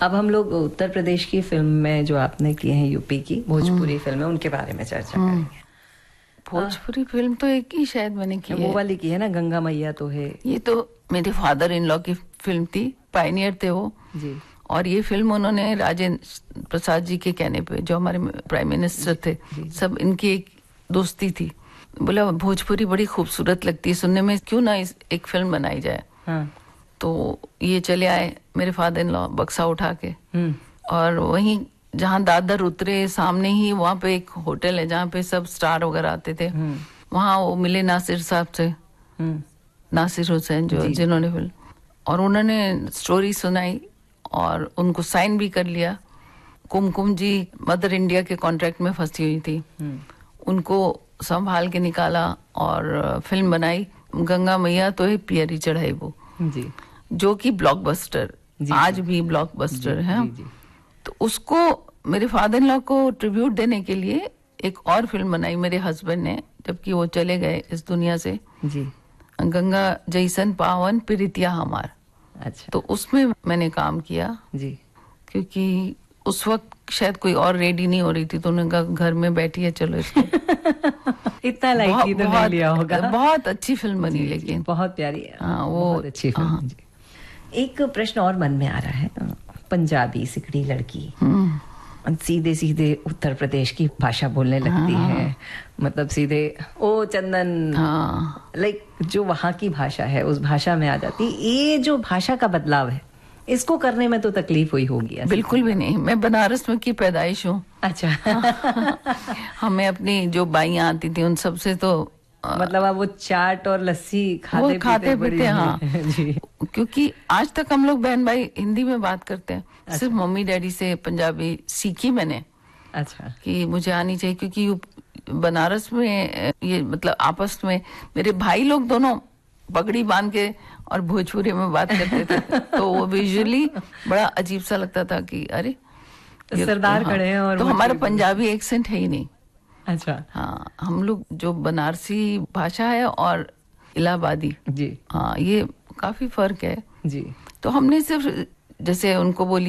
अब हम लोग उत्तर प्रदेश की फिल्म में जो आपने की है, यूपी की भोजपुरी फिल्म, उनके बारे में चर्चा करेंगे। भोजपुरी फिल्म तो एक ही शायद मैंने की है, वो वाली की है ना, गंगा मैया तो है। ये तो मेरे फादर इन लॉ की फिल्म थी, पायनियर थे वो जी। और ये फिल्म उन्होंने राजेंद्र प्रसाद जी के कहने पे, जो हमारे प्राइम मिनिस्टर थे, सब इनकी एक दोस्ती थी। बोला भोजपुरी बड़ी खूबसूरत लगती है सुनने में, क्यों ना एक फिल्म बनाई जाए। हाँ। तो ये चले आए मेरे फादर इन लॉ बक्सा उठा के, और वहीं जहाँ दादर उतरे सामने ही वहाँ पे एक होटल है जहाँ पे सब स्टार वगैरह आते थे। वहाँ वो मिले नासिर साहब से, नासिर हुसैन जो जिन्होंने फिल्म, और उन्होंने स्टोरी सुनाई और उनको साइन भी कर लिया। कुमकुम जी मदर इंडिया के कॉन्ट्रैक्ट में फंसी हुई थी, उनको संभाल के निकाला और फिल्म बनाई गंगा मैया तो है पियरी चढ़ाई वो जी, जो कि ब्लॉकबस्टर, आज भी ब्लॉकबस्टर है। तो उसको मेरे फादर इन लॉ को ट्रिब्यूट देने के लिए एक और फिल्म बनाई मेरे हस्बैंड ने, जबकि वो चले गए इस दुनिया से जी, गंगा जैसन पावन प्रीतिया हमार। अच्छा। तो उसमें मैंने काम किया जी, क्योंकि उस वक्त शायद कोई और रेडी नहीं हो रही थी, तो उन्होंने कहा घर में बैठी है चलो इसको इतना लाइटली तो नहीं लिया होगा। बहुत अच्छी फिल्म बनी, लेकिन बहुत प्यारी। हाँ, वो बहुत अच्छी फिल्म जी। एक प्रश्न और मन में आ रहा है, पंजाबी सिकड़ी लड़की सीधे सीधे उत्तर प्रदेश की भाषा बोलने लगती है, मतलब सीधे ओ चंदन, लाइक जो वहाँ की भाषा है उस भाषा में आ जाती। ये जो भाषा का बदलाव है, इसको करने में तो तकलीफ हुई होगी? बिल्कुल भी नहीं, मैं बनारस में की पैदाइश हूँ। अच्छा। हमें अपनी जो बाइयां आती थी उन सबसे तो मतलब आप वो चाट और लस्सी खाते पीते हाँ जी। क्योंकि आज तक हम लोग बहन भाई हिंदी में बात करते हैं। अच्छा। सिर्फ मम्मी डैडी से पंजाबी सीखी मैंने। अच्छा। कि मुझे आनी चाहिए, क्योंकि बनारस में ये मतलब आपस में मेरे भाई लोग दोनों पगड़ी बांध के और भोजपुरी में बात करते थे तो वो विजुअली बड़ा अजीब सा लगता था कि अरे सरदार खड़े हैं और तो हमारा पंजाबी एक्सेंट है ही नहीं। अच्छा। हाँ, हम लोग जो बनारसी भाषा है और इलाहाबादी जी, हाँ, ये काफी फर्क है जी। तो हमने सिर्फ जैसे उनको बोली